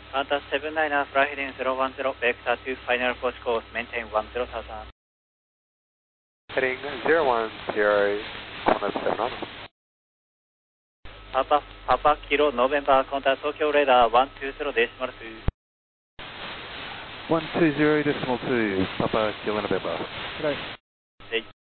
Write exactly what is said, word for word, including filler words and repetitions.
Qantas seven nine er, fly heading zero one zero, vector to final approach course, maintain one zero thousand. Heading zero one zero, Qantas seven nine. Papa, Papa Kilo November, contact Tokyo radar one two zero decimal two. one two zero decimal two, Papa Kilo November. Good day.